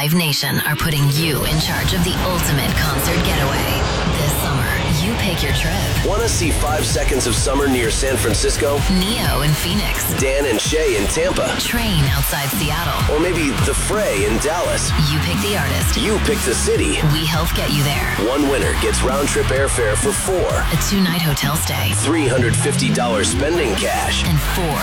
Live Nation are putting you in charge of the ultimate concert getaway. This summer, you pick your trip. Want to see 5 Seconds of Summer near San Francisco? Neo in Phoenix. Dan and Shay in Tampa. Train outside Seattle. Or maybe The Fray in Dallas. You pick the artist. You pick the city. We help get you there. One winner gets round-trip airfare for 4. A 2-night hotel stay. $350 spending cash. And 4